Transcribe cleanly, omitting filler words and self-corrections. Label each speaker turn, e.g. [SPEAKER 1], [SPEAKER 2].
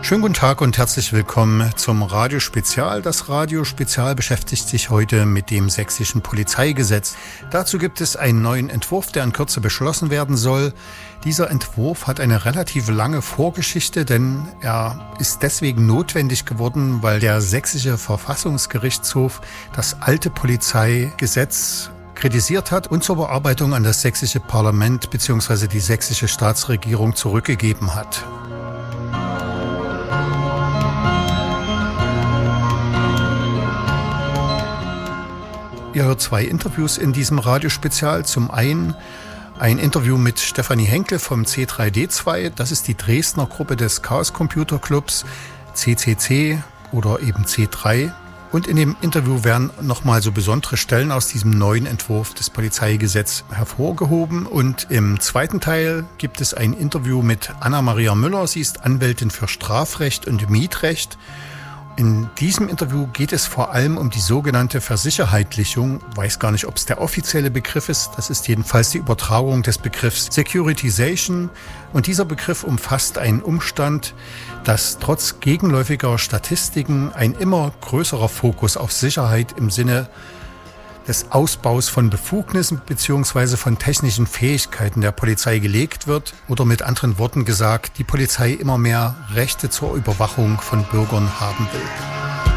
[SPEAKER 1] Schönen guten Tag und herzlich willkommen zum Radiospezial. Das Radiospezial beschäftigt sich heute mit dem sächsischen Polizeigesetz. Dazu gibt es einen neuen Entwurf, der in Kürze beschlossen werden soll. Dieser Entwurf hat eine relativ lange Vorgeschichte, denn er ist deswegen notwendig geworden, weil der sächsische Verfassungsgerichtshof das alte Polizeigesetz kritisiert hat und zur Bearbeitung an das sächsische Parlament bzw. die sächsische Staatsregierung zurückgegeben hat. Ihr hört zwei Interviews in diesem Radiospezial. Zum einen ein Interview mit Stefanie Henkel vom C3D2. Das ist die Dresdner Gruppe des Chaos Computer Clubs, CCC oder eben C3. Und in dem Interview werden nochmal so besondere Stellen aus diesem neuen Entwurf des Polizeigesetzes hervorgehoben. Und im zweiten Teil gibt es ein Interview mit Anna-Maria Müller. Sie ist Anwältin für Strafrecht und Mietrecht. In diesem Interview geht es vor allem um die sogenannte Versicherheitlichung. Ich weiß gar nicht, ob es der offizielle Begriff ist. Das ist jedenfalls die Übertragung des Begriffs Securitization. Und dieser Begriff umfasst einen Umstand, dass trotz gegenläufiger Statistiken ein immer größerer Fokus auf Sicherheit im Sinne des Ausbaus von Befugnissen bzw. von technischen Fähigkeiten der Polizei gelegt wird oder mit anderen Worten gesagt, die Polizei immer mehr Rechte zur Überwachung von Bürgern haben will.